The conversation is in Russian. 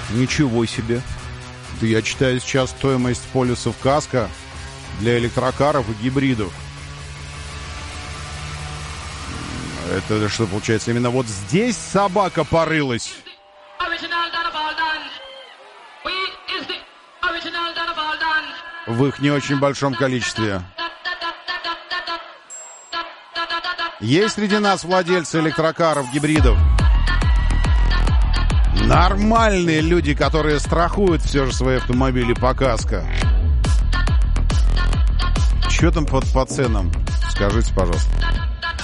Ничего себе. Да я читаю сейчас стоимость полисов КАСКО для электрокаров и гибридов. Это что получается? Именно вот здесь собака порылась. В их не очень большом количестве. Есть среди нас владельцы электрокаров, гибридов? Нормальные люди, которые страхуют все же свои автомобили по КАСКО. Что там по ценам? Скажите, пожалуйста.